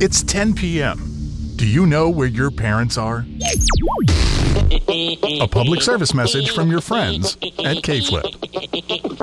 It's 10 p.m. Do you know where your parents are? A public service message from your friends at K-Flip.